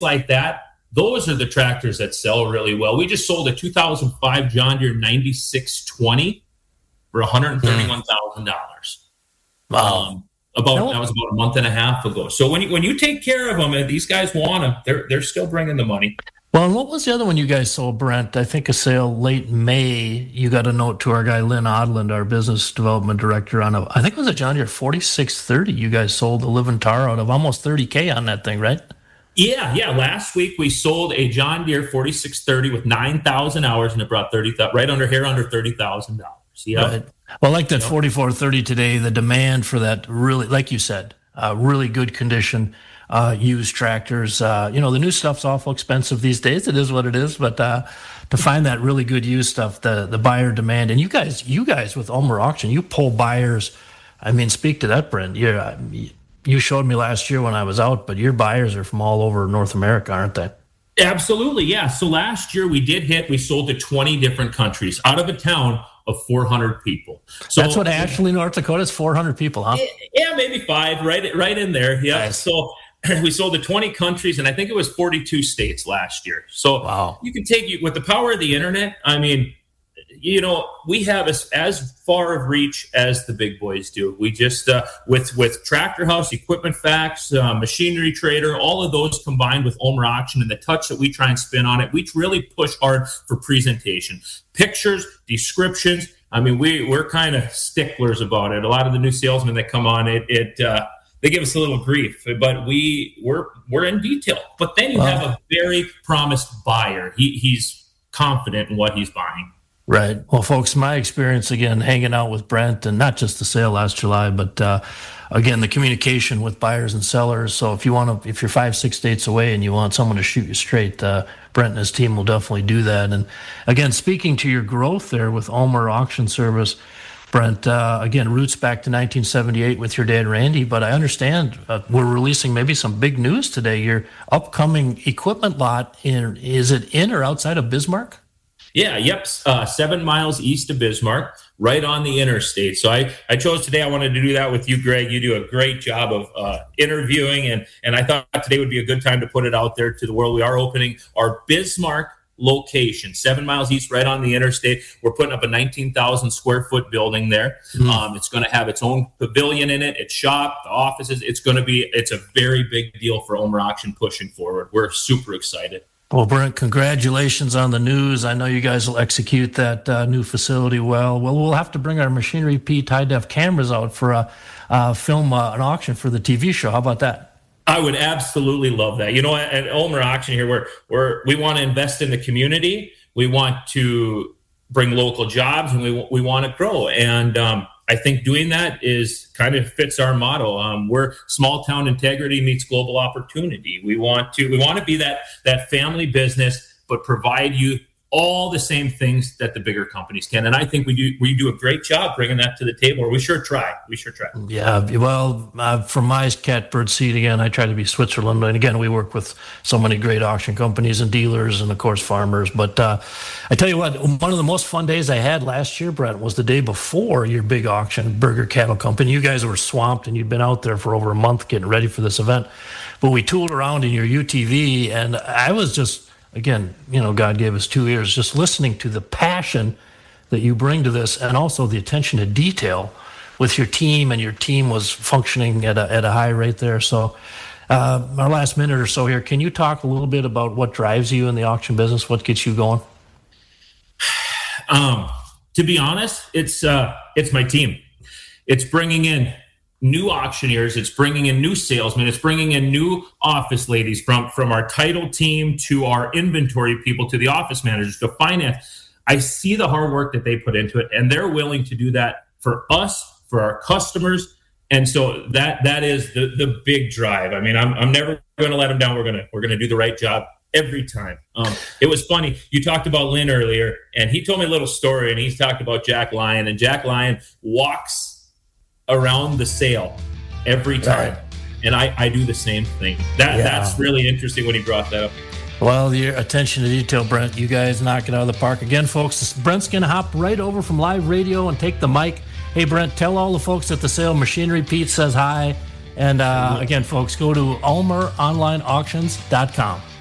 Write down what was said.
like that, those are the tractors that sell really well. We just sold a 2005 John Deere 9620 for $131,000. Wow. That was about a month and a half ago. So when you take care of them and these guys want them, they're still bringing the money. Well, and what was the other one you guys sold, Brent? I think a sale late May. You got a note to our guy, Lynn Odland, our business development director, I think it was a John Deere 4630. You guys sold the Liventar out of almost $30,000 on that thing, right? Yeah. Last week we sold a John Deere 4630 with 9,000 hours, and it brought under $30,000. Yeah. Right. Well, like that 4430 today, the demand for that really, like you said, really good condition. Used tractors, the new stuff's awful expensive these days. It is what it is, but to find that really good used stuff, the buyer demand, and you guys with Ulmer Auction, you pull buyers. I mean, speak to that, Brent. You showed me last year when I was out, but your buyers are from all over North America, aren't they? Absolutely, yeah. So last year we sold to 20 different countries out of a town of 400 people. So that's what Ashley, North Dakota is, 400 people, huh? Yeah, maybe 5, right in there. Yeah. Nice. So we sold to 20 countries, and I think it was 42 states last year. So wow. You can with the power of the internet, I mean, we have as far of reach as the big boys do. We just, with Tractor House, Equipment Facts, Machinery Trader, all of those combined with Ulmer Auction and the touch that we try and spin on it, we really push hard for presentation. Pictures, descriptions. I mean, we're kind of sticklers about it. A lot of the new salesmen that come on, they give us a little grief, but we're in detail. But then you have a very promised buyer. He's confident in what he's buying. Right. Well, folks, my experience, again, hanging out with Brent, and not just the sale last July, but again, the communication with buyers and sellers. So if you're 5-6 states away and you want someone to shoot you straight, Brent and his team will definitely do that. And again, speaking to your growth there with Ulmer Auction Service, Brent, again, roots back to 1978 with your dad, Randy, but I understand we're releasing maybe some big news today. Your upcoming equipment lot, is it in or outside of Bismarck? Yeah, yep, 7 miles east of Bismarck, right on the interstate. So I chose today, I wanted to do that with you, Greg. You do a great job of interviewing, and I thought today would be a good time to put it out there to the world. We are opening our Bismarck location, 7 miles east, right on the interstate. We're putting up a 19,000 square foot building there. It's going to have its own pavilion in it, its shop, the offices. It's a very big deal for Ulmer Auction pushing forward. We're super excited. Well, Brent, congratulations on the news. I know you guys will execute that new facility well. Well, we'll have to bring our Machinery Pete high-def cameras out for an auction for the TV show. How about that? I would absolutely love that. At Ulmer Auction here, we want to invest in the community. We want to bring local jobs, and we want to grow. And I think doing that is kind of fits our motto. We're small town integrity meets global opportunity. We want to be that family business, but provide you all the same things that the bigger companies can. And I think we do a great job bringing that to the table, or we sure try. Yeah, well, from my catbird seat, again, I try to be Switzerland. And again, we work with so many great auction companies and dealers and, of course, farmers. But I tell you what, one of the most fun days I had last year, Brent, was the day before your big auction, Burger Cattle Company. You guys were swamped, and you'd been out there for over a month getting ready for this event. But we tooled around in your UTV, and I was just... Again, God gave us 2 ears, just listening to the passion that you bring to this, and also the attention to detail with your team, and your team was functioning at a high rate there. So our last minute or so here, can you talk a little bit about what drives you in the auction business? What gets you going? To be honest, it's my team. It's bringing in new auctioneers, it's bringing in new salesmen, it's bringing in new office ladies from our title team to our inventory people to the office managers to finance. I see the hard work that they put into it, and they're willing to do that for us, for our customers. And so that is the big drive. I mean, I'm never going to let them down. We're going to do the right job every time. It was funny. You talked about Lynn earlier, and he told me a little story, and he's talked about Jack Lyon, and Jack Lyon walks around the sale every time. Right. And I do the same thing. That's really interesting when he brought that up. Well, your attention to detail, Brent, you guys knock it out of the park. Again, folks, Brent's going to hop right over from live radio and take the mic. Hey, Brent, tell all the folks at the sale Machinery Pete says hi. And again, folks, go to ulmeronlineauctions.com.